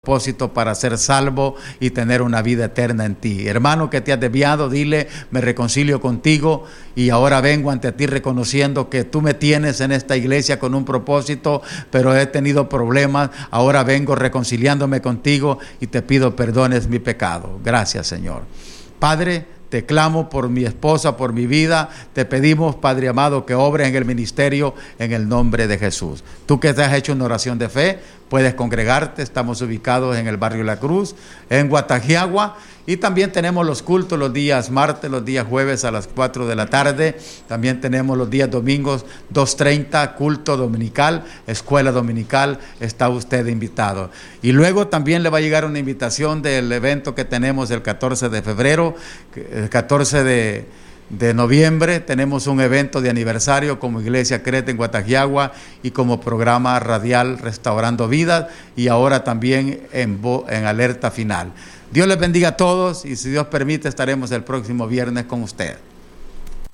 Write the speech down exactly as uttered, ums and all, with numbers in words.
propósito para ser salvo y tener una vida eterna en ti. Hermano que te has desviado, dile: me reconcilio contigo y ahora vengo ante ti reconociendo que tú me tienes en esta iglesia con un propósito, pero he tenido problemas. Ahora vengo reconciliándome contigo y te pido perdones mi pecado. Gracias, Señor. Padre, te clamo por mi esposa, por mi vida. Te pedimos, Padre amado, que obres en el ministerio en el nombre de Jesús. Tú que te has hecho una oración de fe, puedes congregarte. Estamos ubicados en el barrio La Cruz, en Guatajiagua. Y también tenemos los cultos los días martes, los días jueves a las cuatro de la tarde. También tenemos los días domingos, dos treinta, culto dominical, escuela dominical. Está usted invitado. Y luego también le va a llegar una invitación del evento que tenemos el catorce de febrero, el catorce de... de noviembre. Tenemos un evento de aniversario como Iglesia Creta en Guatajiagua y como programa radial Restaurando Vidas, y ahora también en, en Alerta Final. Dios les bendiga a todos y si Dios permite estaremos el próximo viernes con usted.